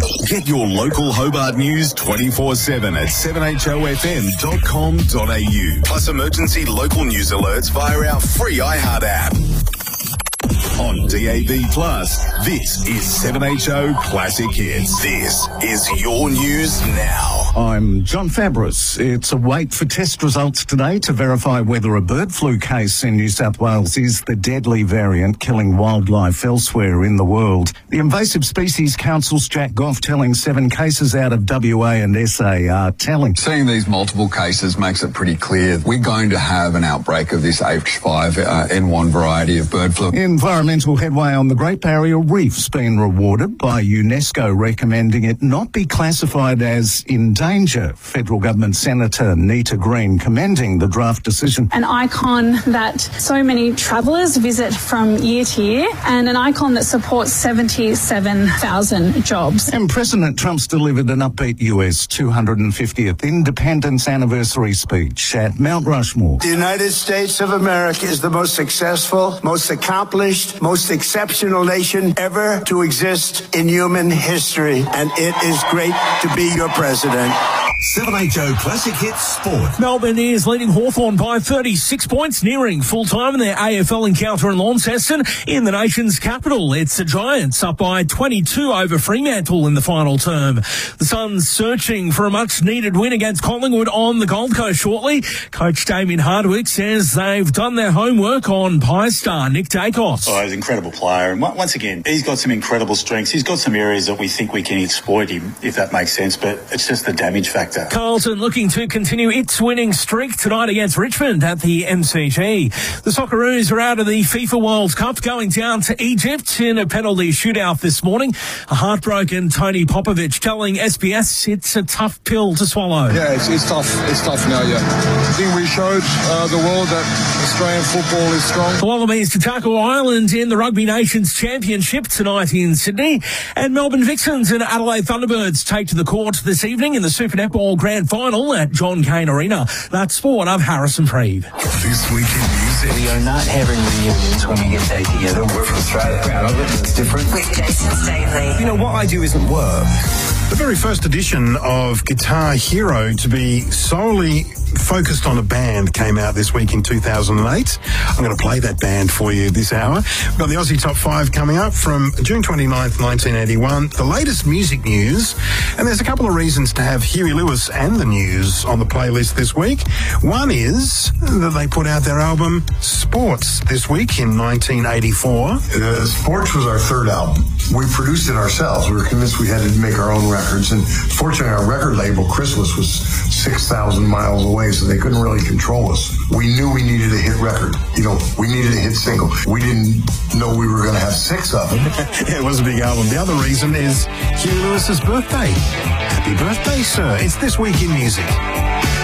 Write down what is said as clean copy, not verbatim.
Get your local Hobart news 24/7 at 7hofm.com.au. Plus emergency local news alerts via our free iHeart app. On DAB+, this is 7HO Classic Hits. This is your news now. I'm John Fabris. It's a wait for test results today to verify whether a bird flu case in New South Wales is the deadly variant killing wildlife elsewhere in the world. The Invasive Species Council's Jack Goff telling 7 cases out of WA and SA are telling. Seeing these multiple cases makes it pretty clear we're going to have an outbreak of this H5N1 variety of bird flu. Environmental headway on the Great Barrier Reef's been rewarded by UNESCO recommending it not be classified as in danger. Federal Government Senator Nita Green commending the draft decision. An icon that so many travellers visit from year to year, and an icon that supports 77,000 jobs. And President Trump's delivered an upbeat US 250th Independence Anniversary speech at Mount Rushmore. The United States of America is the most successful, most accomplished, most exceptional nation ever to exist in human history, and it is great to be your president. 7HO Classic Hits Sport. Melbourne is leading Hawthorn by 36 points, nearing full-time in their AFL encounter in Launceston in the nation's capital. It's the Giants up by 22 over Fremantle in the final term. The Suns searching for a much-needed win against Collingwood on the Gold Coast shortly. Coach Damien Hardwick says they've done their homework on Pie star Nick Dacos. Oh, he's an incredible player, and once again, he's got some incredible strengths. He's got some areas that we think we can exploit him, if that makes sense, but it's just the damage factor. Carlton looking to continue its winning streak tonight against Richmond at the MCG. The Socceroos are out of the FIFA World Cup, going down to Egypt in a penalty shootout this morning. A heartbroken Tony Popovic telling SBS it's a tough pill to swallow. Yeah, it's tough. It's tough now, yeah. I think we showed the world that Australian football is strong. The Wallabies to tackle Ireland in the Rugby Nations Championship tonight in Sydney. And Melbourne Vixens and Adelaide Thunderbirds take to the court this evening in the Super Netball Grand Final at John Cain Arena. That's sport. I'm Harrison Preeve. This week in music. We are not having reunions when we get back together. We're from Australia. Proud of it. It's different. With Jason Staley. You know, what I do isn't work. The very first edition of Guitar Hero to be solely focused on a band came out this week in 2008. I'm going to play that band for you this hour. We've got the Aussie Top 5 coming up from June 29th, 1981, the latest music news, and there's a couple of reasons to have Huey Lewis and the News on the playlist this week. One is that they put out their album Sports this week in 1984. Sports was our third album. We produced it ourselves. We were convinced we had to make our own records, and fortunately our record label, Chrysalis, was 6,000 miles away, so they couldn't really control us. We knew we needed a hit record. You know, we needed a hit single. We didn't know we were going to have 6 of them. It was a big album. The other reason is Huey Lewis's birthday. Happy birthday, sir. It's This Week in Music.